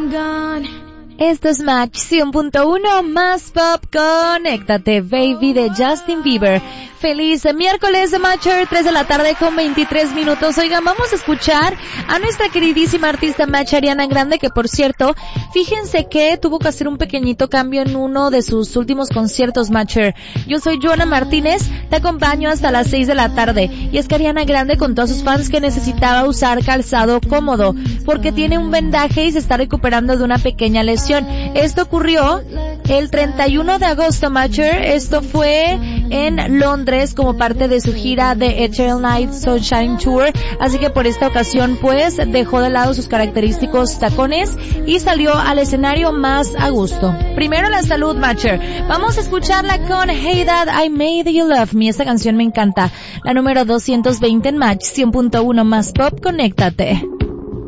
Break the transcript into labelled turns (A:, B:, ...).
A: Esto es Match 100.1 más pop. Conéctate, baby, de Justin Bieber. Feliz miércoles de Matcher, 3 de la tarde con 23 minutos. Oigan, vamos a escuchar a nuestra queridísima artista Match, Ariana Grande, que por cierto, fíjense que tuvo que hacer un pequeñito cambio en uno de sus últimos conciertos, Matcher. Yo soy Joana Martínez, te acompaño hasta las 6 de la tarde. Y es que Ariana Grande contó a sus fans que necesitaba usar calzado cómodo, porque tiene un vendaje y se está recuperando de una pequeña lesión. Esto ocurrió el 31 de agosto, Matcher. Esto fue en Londres como parte de su gira de Eternal Night Sunshine Tour, así que por esta ocasión pues dejó de lado sus característicos tacones y salió al escenario más a gusto. Primero la salud, Matcher. Vamos a escucharla con Hey Dad, I Made You Love Me. Esta canción me encanta. La número 220 en Match 100.1 más pop. Conéctate.